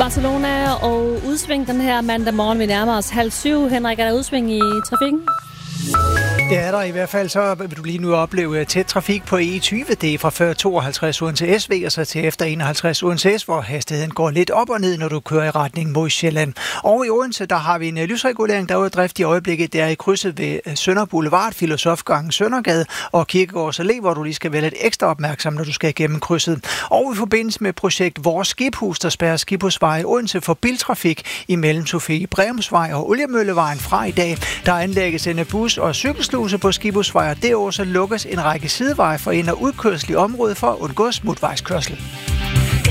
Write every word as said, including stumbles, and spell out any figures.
Barcelona og udsving den her mandag morgen. Vi nærmer os halv syv. Henrik, er der udsving i trafikken? Det er der i hvert fald. Så vil du lige nu opleve tæt trafik på E tyve. Det er fra før tooghalvtreds Odense S V og så til efter enoghalvtreds Odense S, hvor hastigheden går lidt op og ned, når du kører i retning mod Sjælland. Og i Odense, der har vi en lysregulering, der er drift i øjeblikket. Det er i krydset ved Sønder Boulevard, Filosofgangen, Søndergade og Kirkegårds Allé, hvor du lige skal være lidt ekstra opmærksom, når du skal igennem krydset. Og i forbindelse med projekt Vores Skibhus, der spærrer Skibhusvej i Odense for biltrafik imellem Sofie Breumsvej og Oliemøllevejen fra i dag. Der anlægges en bus- og cykelsluse på Skibhusvej, og derovre så lukkes en række sideveje for ind- og udkørsel i området for at undgå smutvejskørsel.